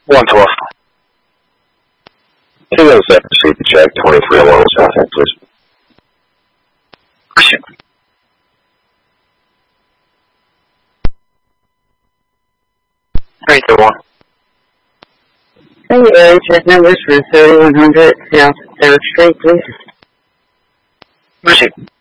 112. 207, proceed to check 2301 South End, please. Question. Great, 1. Hey, area check numbers for 3100 South 3rd Street, please. Proceed.